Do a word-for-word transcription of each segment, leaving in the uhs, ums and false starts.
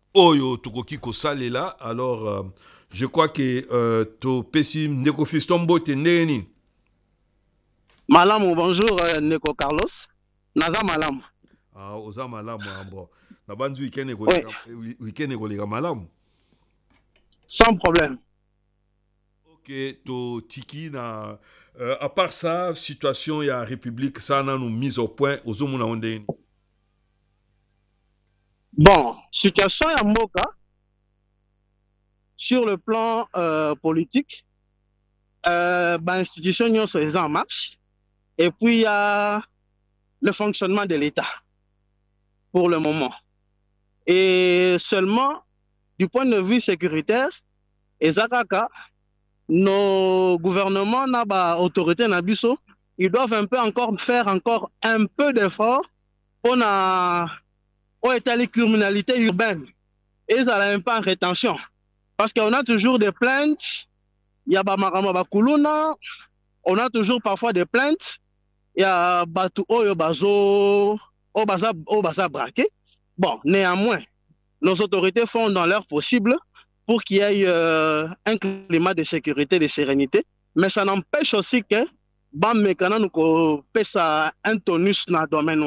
oyo tokoki kosalela. Alors euh, je crois que euh, topesi ndeko Fiston Mbote ndenge nini. Malamu, bonjour, euh, Neko Carlos. Naza Malamu. Ah, oza malamu ah, bon. Na banzi weekend Oui, ekoleka eh, weekend ekoleka malamu. sans problème. Ok, to tiki na euh, à part ça situation ya république ça na nous mise au point ozomona ondeni. Bon, situation ya Mboka, sur le plan euh, politique, euh, bah, institution nyonso eza en marche. Et puis, il y a le fonctionnement de l'État, pour le moment. Et seulement, du point de vue sécuritaire, ezakaka, nos gouvernements, na ba autorité na biso, ils doivent un peu encore faire encore un peu d'effort pour na pour étaler criminalité urbaine. Et ils allaient un peu en rétention. Parce qu'on a toujours des plaintes, il y a Bamarama Bakuluna, on a toujours parfois des plaintes, il y a Batu Oyo Bazo, Obaza, Obaza braqué. Bon, néanmoins, nos autorités font dans leur possible pour qu'il y ait euh, un climat de sécurité, de sérénité, mais ça n'empêche aussi que Bam Mekana nous pesa un tonus dans le domaine.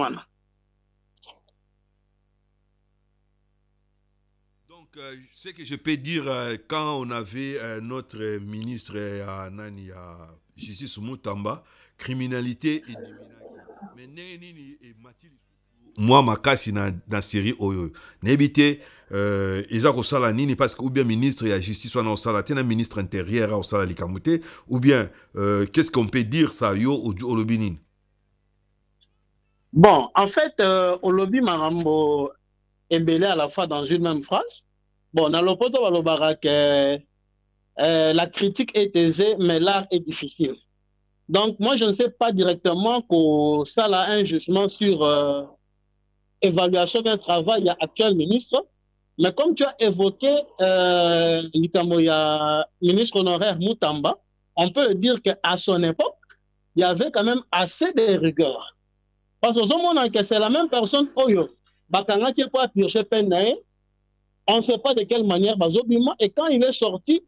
Donc euh, ce que je peux dire euh, quand on avait euh, notre ministre euh, Nani à Justice Moutamba, criminalité et mais ndenge nini e matili moi makasi na na série oyo nebité euh eza ko sala nini parce que ou bien ministre ya justice wana osala tena ministre intérieur osala likamute ou bien euh, qu'est-ce qu'on peut dire ça yo au lobi nini. Bon, en fait, euh, au lobby Marambo embellé à la fois dans une même phrase. Bon, dans le poto que euh, la critique est aisée, mais l'art est difficile. Donc, moi, je ne sais pas directement que ça a un jugement sur euh, évaluation d'un travail à actuel ministre. Mais comme tu as évoqué euh, le ministre honoraire Moutamba, on peut dire qu'à son époque, il y avait quand même assez de rigueur. Parce que c'est la même personne, Oyo, Bakanga qui est pas pioché peine, on ne sait pas de quelle manière, Bazobima, et quand il est sorti,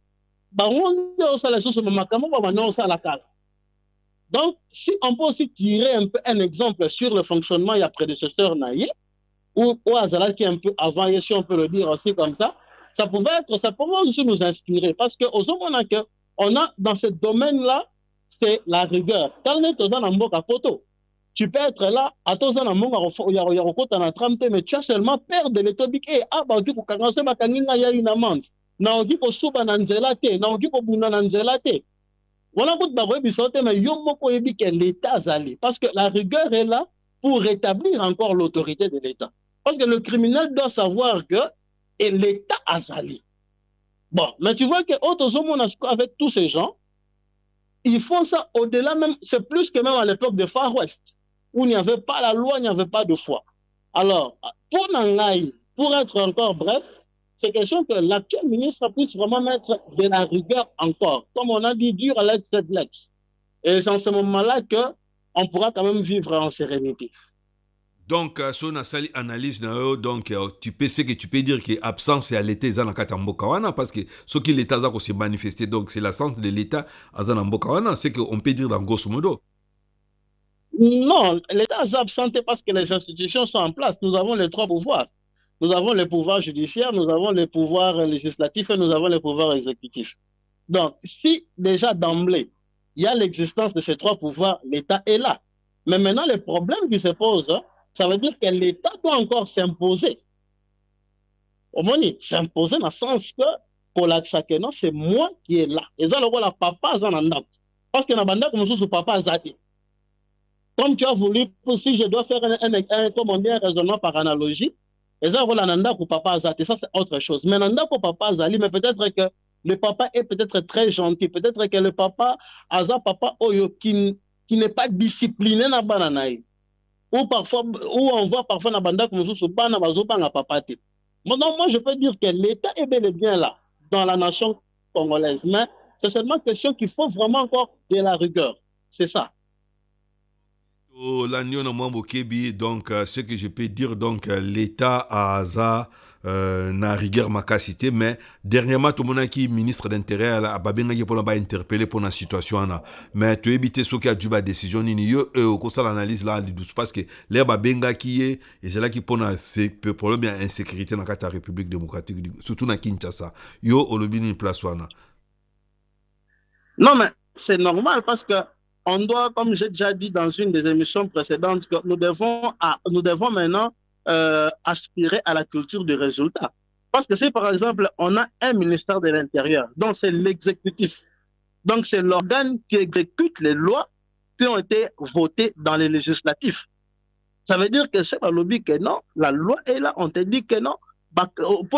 donc, si on peut aussi tirer un peu un exemple sur le fonctionnement, il y a prédécesseur Naïe, ou au Azala qui est un peu avant, si on peut le dire aussi comme ça, ça pouvait être, ça pouvait aussi nous inspirer. Parce que, on a dans ce domaine-là, c'est la rigueur. Quand on est dans Mboka Poto, tu peux être là, à tous en amont, il y a trente, mais tu as seulement perdre le topic. Et ah, bah, tu peux commencer à il y a une amende. Na ogi ko suba na nzela te, na ogi ko bunda na nzela te. Voilà pour que bisote, mais yo moko yebi que l'État azali. Parce que la rigueur est là pour rétablir encore l'autorité de l'État. Parce que le criminel doit savoir que l'État azali. Bon, mais tu vois que avec tous ces gens, ils font ça au-delà même, c'est plus que même à l'époque de Far West, où il n'y avait pas la loi, il n'y avait pas de foi. Alors, pour Nangaï, pour être encore bref, c'est question que l'actuel ministre puisse vraiment mettre de la rigueur encore. Comme on a dit, dur à l'être de l'ex. Et c'est en ce moment-là qu'on pourra quand même vivre en sérénité. Donc, euh, si on a sali analyse na yo, donc euh, tu peux ce que tu peux dire que absence et à l'état ils ont en mboka wana parce que ce qui l'état a s'est manifesté donc c'est l'absence de l'état en mboka wana, c'est que on peut dire dans grosso modo. Non, l'État est absenté parce que les institutions sont en place. Nous avons les trois pouvoirs. Nous avons le pouvoir judiciaire, nous avons le pouvoir législatif et nous avons le pouvoir exécutif. Donc, si déjà d'emblée, il y a l'existence de ces trois pouvoirs, l'État est là. Mais maintenant, le problème qui se pose, hein, ça veut dire que l'État doit encore s'imposer. Au moins, s'imposer dans le sens que, pour l'accès non, c'est moi qui est là. Et ça, le rôle, papa, ça, parce que dans le comme ça, papa, zati. Comme tu as voulu, si je dois faire un, un, un, comme on dit, un raisonnement par analogie, et ça, voilà, nanda pour papa azali, ça c'est autre chose. Mais nanda pour papa azali, mais peut-être que le papa est peut-être très gentil, peut-être que le papa, aza papa oyo, qui, qui n'est pas discipliné na bananaï. Ou parfois, où on voit parfois na banda comme ça, bana bazoba na papa te. Moi, non, moi, je peux dire que l'État est bel et bien là, dans la nation congolaise. Mais c'est seulement question qu'il faut vraiment encore de la rigueur. C'est ça. Oh, l'agneau na mwambo kebi donc euh, ce que je peux dire donc euh, l'état a ça euh, na rigueur makasité mais dernièrement tout le monde qui ministre d'intérieur a babenga pour ba interpeller pour la situation là mais tu éviter ce qui a dû ba décision ni yo ko ça l'analyse là douce parce que les babenga qui est et c'est là qui pose c'est problème bien insécurité dans la République démocratique surtout dans Kinshasa yo olobini place wana. Non mais c'est normal parce que on doit, comme j'ai déjà dit dans une des émissions précédentes, que nous devons, à, nous devons maintenant euh, aspirer à la culture du résultat. Parce que si par exemple on a un ministère de l'Intérieur, donc c'est l'exécutif, donc c'est l'organe qui exécute les lois qui ont été votées dans les législatifs. Ça veut dire que c'est pas lobby que non, la loi est là, on te dit que non, pour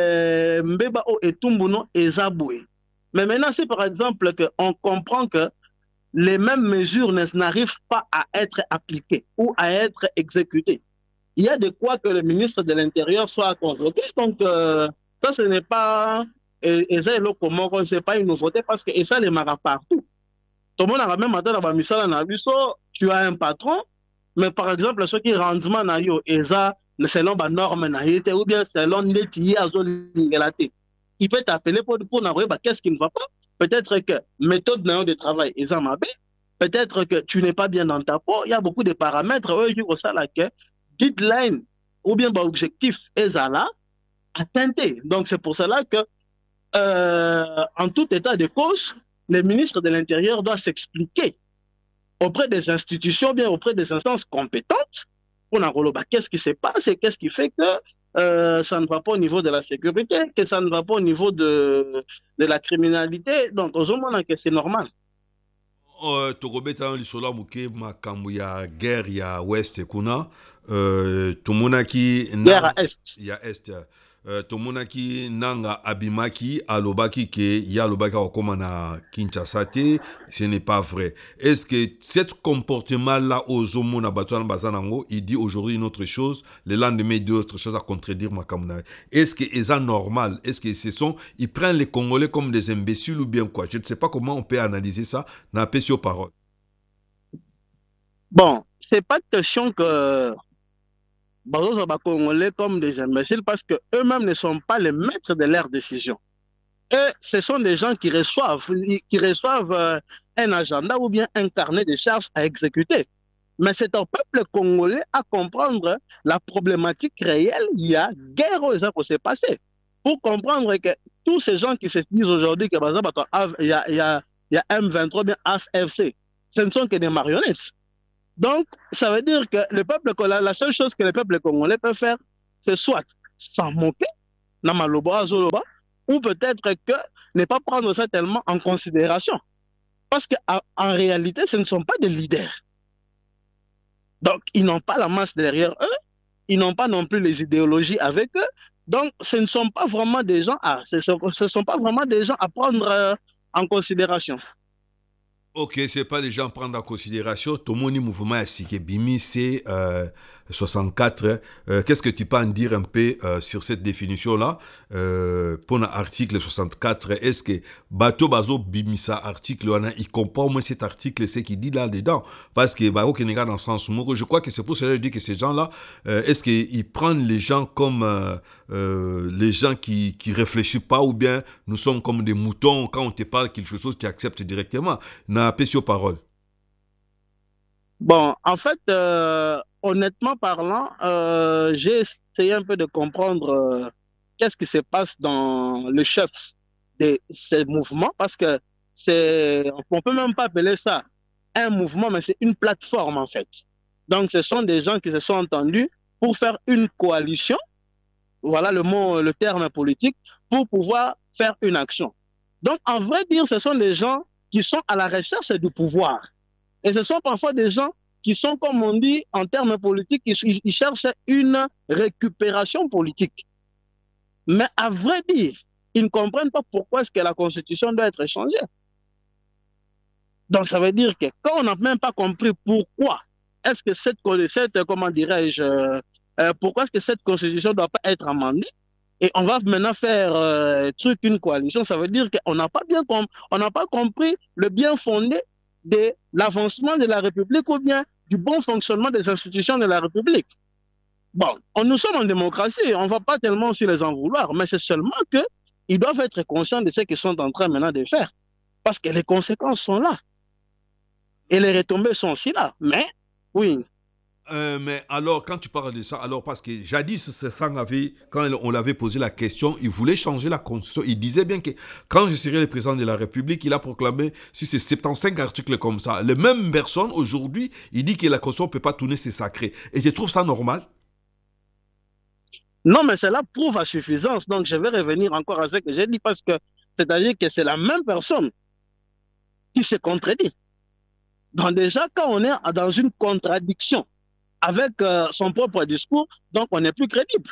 mbeba o etumbuno ezaboué. Mais maintenant, c'est par exemple qu'on comprend que les mêmes mesures n'arrivent pas à être appliquées ou à être exécutées. Il y a de quoi que le ministre de l'Intérieur soit convoqué. Donc, euh, ça, ce n'est pas, et ça, c'est pas une nouveauté parce que et ça, les marra partout. Tout le monde a même matin dans la mission, tu as un patron, mais par exemple, ceux qui rendement na yo, et ça, selon les normes, ou bien selon les tiers, il peut t'appeler pour, pour n'avoir qu'est-ce qui ne va pas. Peut-être que méthode de travail est en mabé. Peut-être que tu n'es pas bien dans ta peau. Il y a beaucoup de paramètres. Eux, qui ça là que guideline ou bien bah, objectif est là atteint. Donc c'est pour cela que euh, en tout état de cause, le ministre de l'Intérieur doit s'expliquer auprès des institutions, bien auprès des instances compétentes pour n'avoir bah, qu'est-ce qui se passe et qu'est-ce qui fait que euh, ça ne va pas au niveau de la sécurité, que ça ne va pas au niveau de, de la criminalité. Donc, aux hommes, c'est normal. Uh, tokobeta lisolo muke makambo ya guerre ya ouest kuna uh, tomonaki guerre à est ya est uh, tomonaki nanga abimaki alobaki ke ya alobaki akoma na Kinshasa te, ce n'est pas vrai. Est-ce que cet comportement là aux homona batwana bazanango il dit aujourd'hui une autre chose, le lendemain il dit autre chose à contredire makambo na. Est-ce que c'est normal? Est-ce que ce sont ils prennent les Congolais comme des imbéciles ou bien quoi? Je ne sais pas comment on peut analyser ça. N'a pas sur parole. Bon, c'est pas question que Bazo les Congolais comme des imbéciles parce que eux-mêmes ne sont pas les maîtres de leurs décisions. Et ce sont des gens qui reçoivent, qui reçoivent euh, un agenda ou bien un carnet de charges à exécuter. Mais c'est au peuple congolais à comprendre la problématique réelle. Il y a guerre aux gens pour se passer. Pour comprendre que tous ces gens qui se disent aujourd'hui qu'il y a, y, a, y a M vingt-trois, bien A F C, ce ne sont que des marionnettes. Donc, ça veut dire que le peuple, la seule chose que le peuple congolais peut faire, c'est soit s'en moquer, ou peut-être que ne pas prendre ça tellement en considération. Parce qu'en réalité, ce ne sont pas des leaders. Donc, ils n'ont pas la masse derrière eux, ils n'ont pas non plus les idéologies avec eux. Donc, ce ne sont pas vraiment des gens à, ce ne sont pas vraiment des gens à prendre euh, en considération. Ok, c'est pas les gens à prendre en considération. Tout le monde mouvement à Bimi, c'est euh, soixante-quatre. Euh, Qu'est-ce que tu peux en dire un peu euh, sur cette définition-là euh, pour l'article soixante-quatre? Est-ce que Bato Bazo Bimisa article, il comprend au moins cet article, ce qu'il dit là-dedans? Parce que bah, okay, dans le sens où je crois que c'est pour cela que je dis que ces gens-là, euh, est-ce qu'ils prennent les gens comme euh, euh, les gens qui qui réfléchissent pas ou bien nous sommes comme des moutons quand on te parle quelque chose, tu acceptes directement? Na sur parole. Bon, en fait, euh, honnêtement parlant, euh, j'ai essayé un peu de comprendre euh, qu'est-ce qui se passe dans le chef de ces mouvements, parce que c'est, on peut même pas appeler ça un mouvement, mais c'est une plateforme en fait. Donc, ce sont des gens qui se sont entendus pour faire une coalition, voilà le mot, le terme politique, pour pouvoir faire une action. Donc, en vrai dire, ce sont des gens qui sont à la recherche du pouvoir. Et ce sont parfois des gens qui sont, comme on dit en termes politiques, ils, ils cherchent une récupération politique. Mais à vrai dire, ils ne comprennent pas pourquoi est-ce que la Constitution doit être changée. Donc ça veut dire que quand on n'a même pas compris pourquoi est-ce que cette, cette comment dirais-je, euh, pourquoi est-ce que cette Constitution ne doit pas être amendée, et on va maintenant faire euh, truc une coalition, ça veut dire qu'on n'a pas bien on n'a pas compris le bien fondé de l'avancement de la République ou bien du bon fonctionnement des institutions de la République. Bon, on, nous sommes en démocratie, on ne va pas tellement aussi les en vouloir, mais c'est seulement qu'ils doivent être conscients de ce qu'ils sont en train maintenant de faire. Parce que les conséquences sont là. Et les retombées sont aussi là. Mais, oui. Euh, mais alors, quand tu parles de ça, alors parce que jadis, c'est ça, on avait, quand on l'avait posé la question, il voulait changer la constitution. Il disait bien que quand je serai le président de la République, il a proclamé, si c'est soixante-quinze articles comme ça, les mêmes personnes, aujourd'hui, il dit que la constitution ne peut pas tourner, c'est sacré. Et je trouve ça normal. Non, mais cela prouve à suffisance. Donc, je vais revenir encore à ce que j'ai dit parce que c'est-à-dire que c'est la même personne qui se contredit. Donc, déjà, quand on est dans une contradiction avec euh, son propre discours, donc on n'est plus crédible.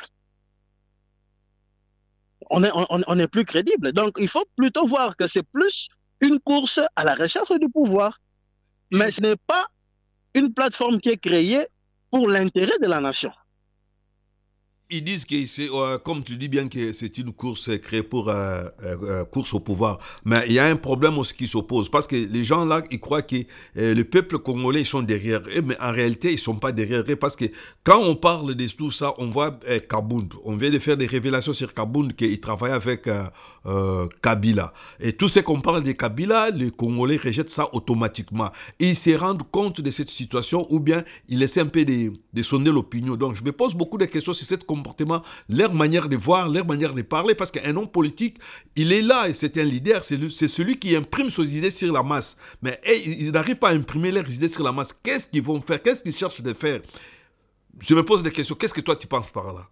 On n'est on, on est plus crédible. Donc, il faut plutôt voir que c'est plus une course à la recherche du pouvoir. Mais ce n'est pas une plateforme qui est créée pour l'intérêt de la nation. Ils disent que c'est, euh, comme tu dis bien, que c'est une course créée pour euh, euh, course au pouvoir. Mais il y a un problème aussi qui s'oppose. Parce que les gens là, ils croient que euh, le peuple congolais, ils sont derrière eux. Mais en réalité, ils ne sont pas derrière eux. Parce que quand on parle de tout ça, on voit euh, Kabound. On vient de faire des révélations sur Kabound, qu'il travaille avec euh, euh, Kabila. Et tout ce qu'on parle de Kabila, les Congolais rejettent ça automatiquement. Et ils se rendent compte de cette situation ou bien ils essaient un peu de, de sonner l'opinion. Donc je me pose beaucoup de questions sur cette comportement, leur manière de voir, leur manière de parler, parce qu'un homme politique, il est là et c'est un leader, c'est celui qui imprime ses idées sur la masse. Mais hey, ils n'arrivent pas à imprimer leurs idées sur la masse. Qu'est-ce qu'ils vont faire? Qu'est-ce qu'ils cherchent de faire? Je me pose des questions. Qu'est-ce que toi tu penses par là?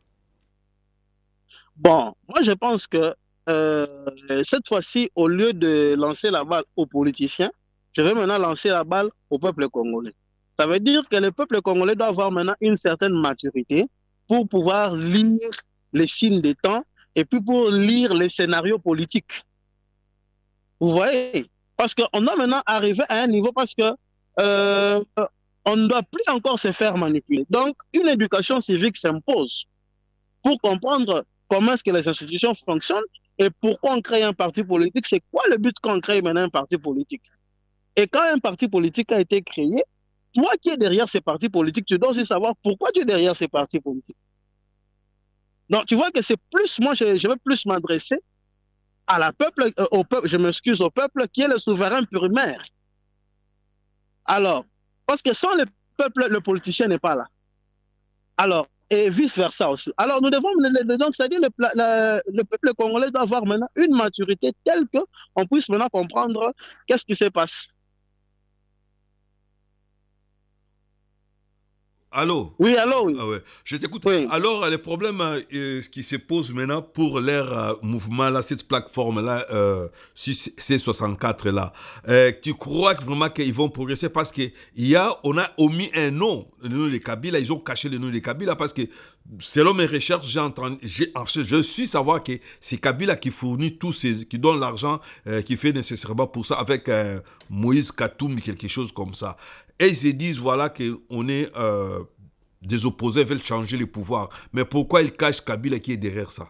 Bon, moi je pense que euh, cette fois-ci, au lieu de lancer la balle aux politiciens, je vais maintenant lancer la balle au peuple congolais. Ça veut dire que le peuple congolais doit avoir maintenant une certaine maturité pour pouvoir lire les signes des temps et puis pour lire les scénarios politiques. Vous voyez? Parce qu'on doit maintenant arriver à un niveau parce que euh, on ne doit plus encore se faire manipuler. Donc, une éducation civique s'impose pour comprendre comment est-ce que les institutions fonctionnent et pourquoi on crée un parti politique. C'est quoi le but qu'on crée maintenant un parti politique? Et quand un parti politique a été créé, toi qui es derrière ces partis politiques, tu dois aussi savoir pourquoi tu es derrière ces partis politiques. Donc, tu vois que c'est plus, moi, je, je vais plus m'adresser à la peuple, euh, au peuple, je m'excuse au peuple qui est le souverain primaire. Alors, parce que sans le peuple, le politicien n'est pas là. Alors, et vice-versa aussi. Alors, nous devons, donc, c'est-à-dire le, le, le peuple congolais doit avoir maintenant une maturité telle qu'on puisse maintenant comprendre qu'est-ce qui se passe. Allô? Oui, allô, oui. Ah ouais, je t'écoute. Oui. Alors, le problème euh, ce qui se pose maintenant pour leur euh, mouvement, là, cette plateforme-là, euh, C soixante-quatre, là, euh, tu crois vraiment qu'ils vont progresser parce que y a, on a omis un nom, le nom de Kabila, ils ont caché le nom de Kabila parce que, selon mes recherches, j'ai entendu, j'ai, je suis savoir que c'est Kabila qui fournit tous ces, qui donne l'argent, euh, qui fait nécessairement pour ça avec euh, Moïse Katoum, quelque chose comme ça. Et ils se disent, voilà, qu'on est... Euh, des opposés veulent changer le pouvoir. Mais pourquoi ils cachent Kabila qui est derrière ça?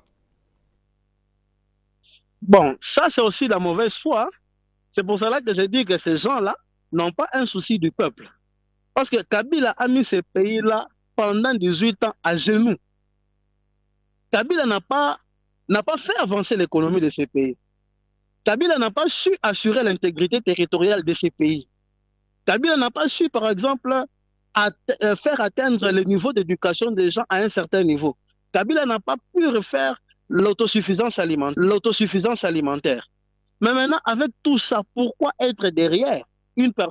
Bon, ça, c'est aussi la mauvaise foi. C'est pour cela que je dis que ces gens-là n'ont pas un souci du peuple. Parce que Kabila a mis ce pays-là pendant dix-huit ans à genoux. Kabila n'a pas, n'a pas fait avancer l'économie de ces pays. Kabila n'a pas su assurer l'intégrité territoriale de ces pays. Kabila n'a pas su, par exemple, at euh, faire atteindre le niveau d'éducation des gens à un certain niveau. Kabila n'a pas pu refaire l'autosuffisance alimentaire, l'autosuffisance alimentaire. Mais maintenant, avec tout ça, pourquoi être derrière une personne